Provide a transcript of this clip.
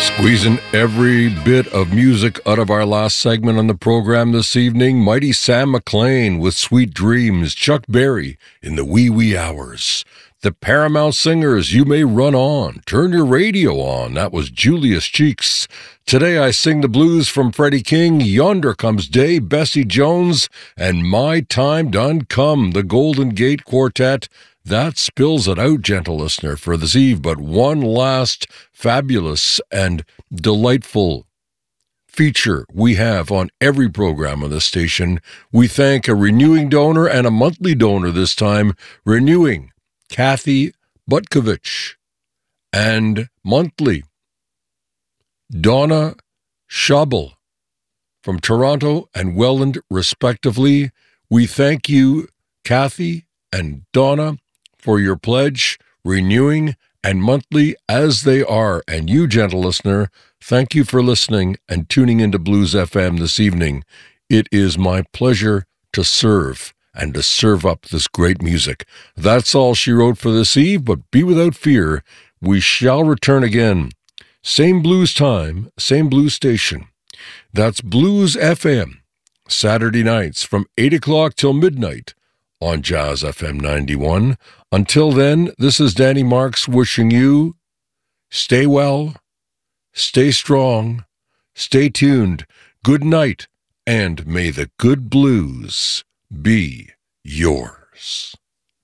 Squeezing every bit of music out of our last segment on the program this evening, Mighty Sam McLean with Sweet Dreams, Chuck Berry in the Wee Wee Hours, the Paramount Singers, You May Run On, Turn Your Radio On, that was Julius Cheeks. Today I Sing the Blues from Freddie King, Yonder Comes Day, Bessie Jones, and My Time Done Come, the Golden Gate Quartet. That spills it out, gentle listener, for this eve. But one last fabulous and delightful feature we have on every program on this station. We thank a renewing donor and a monthly donor this time, renewing Kathy Butkovich, and monthly Donna Schabel from Toronto and Welland, respectively. We thank you, Kathy and Donna, for your pledge, renewing and monthly as they are. And you, gentle listener, thank you for listening and tuning into Blues FM this evening. It is my pleasure to serve and to serve up this great music. That's all she wrote for this eve, but be without fear, we shall return again. Same blues time, same blues station. That's Blues FM, Saturday nights from 8 o'clock till midnight on Jazz FM 91. Until then, this is Danny Marks wishing you stay well, stay strong, stay tuned, good night, and may the good blues be yours.